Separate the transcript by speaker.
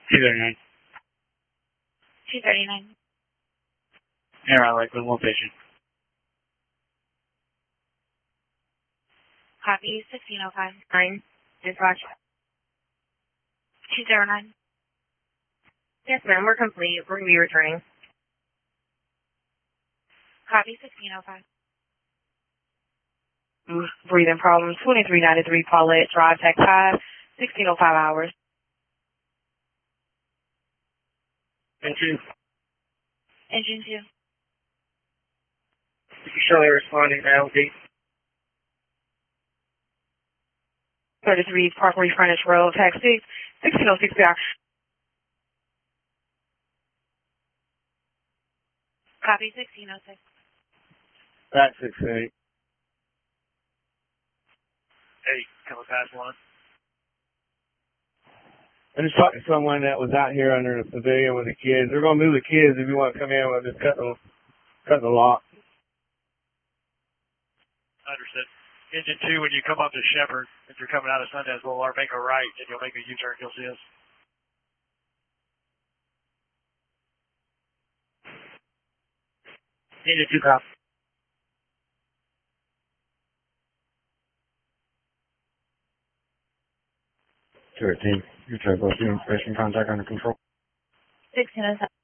Speaker 1: 239.
Speaker 2: 239.
Speaker 1: Air on Lakeland, one patient.
Speaker 2: Copy, 1605.
Speaker 3: 9, dispatch.
Speaker 2: 209.
Speaker 3: Yes, ma'am, we're complete. We're going to be returning.
Speaker 2: Copy, 1605.
Speaker 3: Breathing problems, 2393 Paulette Drive, Tech 5, 1605 hours.
Speaker 1: Engine.
Speaker 2: Engine 2.
Speaker 1: Shirley responding to LD.
Speaker 3: 33 Parkway Furnish Road, Tech 6, 1606 hours.
Speaker 2: Copy, 1606.
Speaker 1: Back 6-8. Hey, coming past one. I just talked to someone that was out here under the pavilion with the kids. They're going to move the kids. If you want to come in, we'll just cut the lock.
Speaker 4: Understood. Engine 2, when you come up to Shepherd, if you're coming out of Sundance Boulevard, make a right, and you'll make a U-turn. You'll see us.
Speaker 1: Engine 2, copy. 213. You try both the information contact under control.
Speaker 2: 1607.